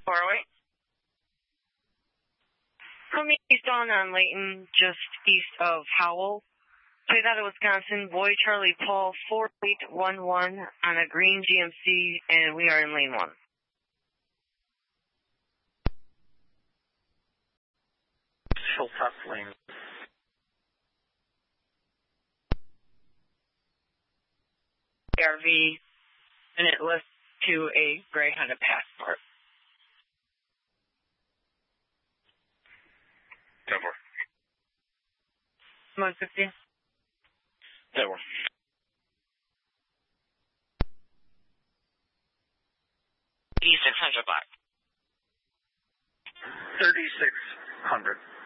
408. Coming eastbound on Layton, just east of Howell. Straight out of Wisconsin, Boy Charlie Paul 4811 on a green GMC, and we are in lane 1. Hilltop lane. RV, and it lists to a gray Honda Passport. 10-4. 150. 10-4. $8,600 black. 3600.